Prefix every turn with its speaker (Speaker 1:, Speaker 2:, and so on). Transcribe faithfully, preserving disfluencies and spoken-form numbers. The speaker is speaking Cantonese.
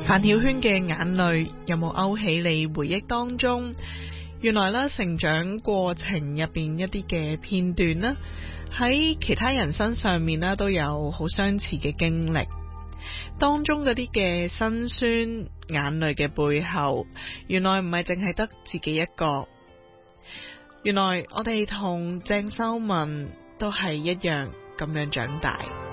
Speaker 1: 范曉萱嘅眼淚有冇勾起你回憶當中？原來咧，成長過程入邊一啲嘅片段咧，喺其他人身上面咧都有好相似嘅經歷。當中嗰啲嘅辛酸眼淚嘅背後，原來唔係淨係得自己一個。原來我哋同鄭秀文都係一樣咁樣長大。